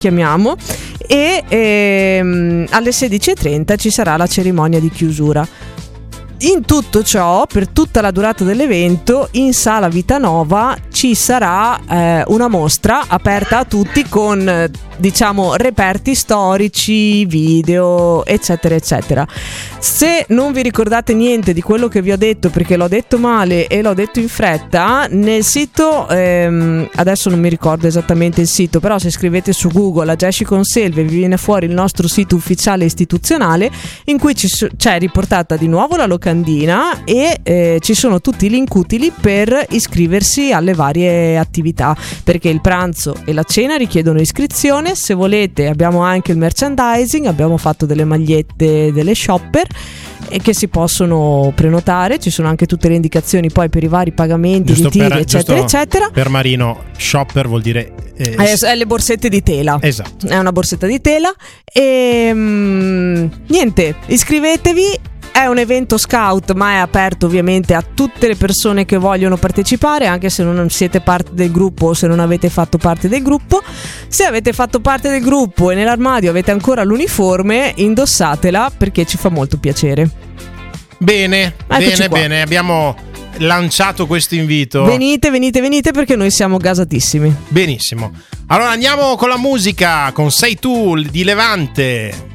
chiamiamo, e alle 16:30 ci sarà la cerimonia di chiusura. In tutto ciò, per tutta la durata dell'evento, in Sala Vitanova ci sarà una mostra aperta a tutti con, diciamo, reperti storici, video, eccetera eccetera. Se non vi ricordate niente di quello che vi ho detto, perché l'ho detto male e l'ho detto in fretta, nel sito, adesso non mi ricordo esattamente il sito, però se scrivete su Google Ageshi Conselve vi viene fuori il nostro sito ufficiale istituzionale, in cui c'è riportata di nuovo la locandina e ci sono tutti i link utili per iscriversi alle varie attività, perché il pranzo e la cena richiedono iscrizione. Se volete abbiamo anche il merchandising, abbiamo fatto delle magliette delle shopper che si possono prenotare, ci sono anche tutte le indicazioni poi per i vari pagamenti, ritiri, eccetera eccetera. Per Marino, shopper vuol dire le borsette di tela. Esatto, è una borsetta di tela e niente, iscrivetevi. È un evento scout, ma è aperto ovviamente a tutte le persone che vogliono partecipare, anche se non siete parte del gruppo o se non avete fatto parte del gruppo. Se avete fatto parte del gruppo e nell'armadio avete ancora l'uniforme, indossatela, perché ci fa molto piacere. Bene, bene, abbiamo lanciato questo invito. Venite perché noi siamo gasatissimi. Benissimo. Allora andiamo con la musica, con Sei tu di Levante.